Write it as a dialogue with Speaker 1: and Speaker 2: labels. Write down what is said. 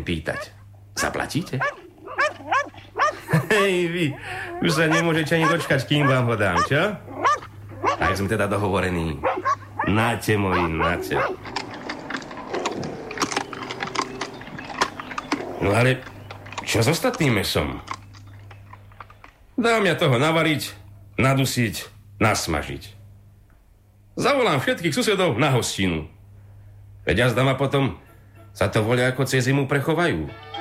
Speaker 1: budem pýtať. Zaplatíte? Hej, vy, už sa nemôžete ani dočkať, kým vám ho dám, čo? Tak sme teda dohovorení. Náte, moji, náte. No ale čo s ostatným mesom? Dám ja toho navariť, nadusiť, nasmažiť. Zavolám všetkých susedov na hostinu. Veď jazda ma potom sa to voľa ako cez zimu prechovajú.